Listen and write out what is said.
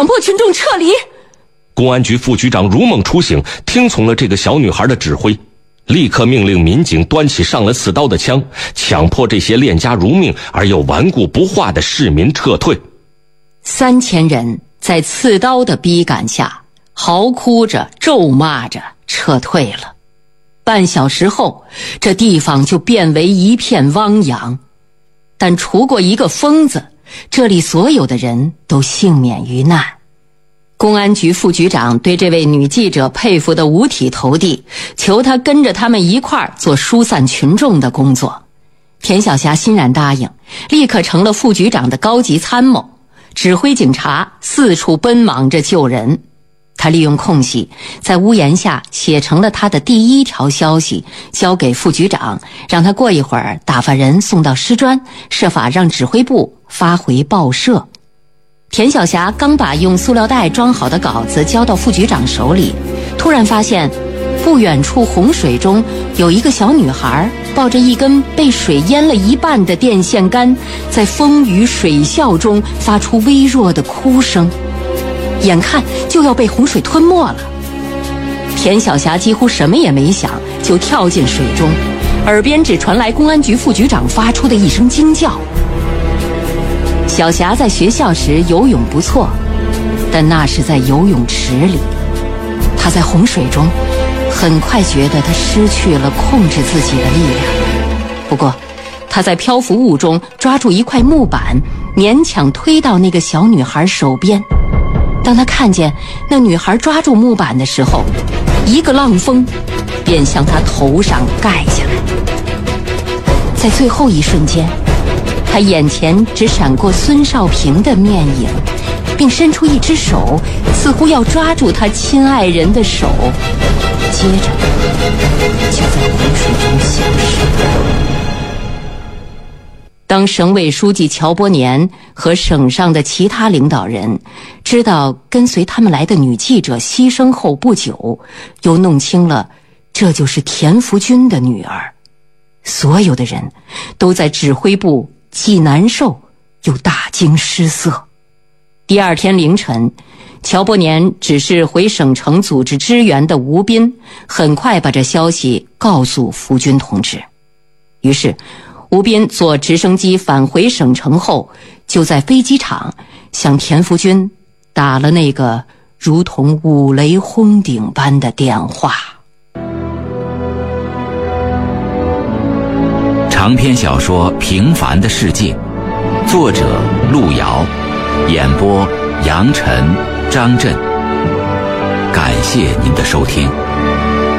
强迫群众撤离。 公安局副局长如梦初醒，听从了这个小女孩的指挥，立刻命令民警端起上了刺刀的枪，强迫这些恋家如命而又顽固不化的市民撤退。 3000人在刺刀的逼赶下，嚎哭着咒骂着撤退了。半小时后，这地方就变为一片汪洋。但除过一个疯子，这里所有的人都幸免于难。公安局副局长对这位女记者佩服得五体投地，求她跟着他们一块儿做疏散群众的工作。田晓霞欣然答应，立刻成了副局长的高级参谋，指挥警察四处奔忙着救人。他利用空隙，在屋檐下写成了他的第1条消息，交给副局长，让他过一会儿打发人送到师专，设法让指挥部发回报社。田晓霞刚把用塑料袋装好的稿子交到副局长手里，突然发现不远处洪水中有一个小女孩抱着一根被水淹了一半的电线杆，在风雨水啸中发出微弱的哭声，眼看就要被洪水吞没了。田晓霞几乎什么也没想，就跳进水中，耳边只传来公安局副局长发出的一声惊叫。小霞在学校时游泳不错，但那是在游泳池里。她在洪水中很快觉得她失去了控制自己的力量。不过她在漂浮物中抓住一块木板，勉强推到那个小女孩手边。当她看见那女孩抓住木板的时候，一个浪峰便向她头上盖下来。在最后一瞬间，他眼前只闪过孙少平的面影，并伸出一只手，似乎要抓住他亲爱人的手，接着就在洪水中消失了。当省委书记乔伯年和省上的其他领导人知道跟随他们来的女记者牺牲后不久，又弄清了这就是田福军的女儿，所有的人都在指挥部既难受又大惊失色。第2天凌晨，乔伯年指示回省城组织支援的吴斌很快把这消息告诉福军同志。于是吴斌坐直升机返回省城后，就在飞机场向田福军打了那个如同五雷轰顶般的电话。 长篇小说《平凡的世界》，作者路遥，演播杨晨、张震。感谢您的收听。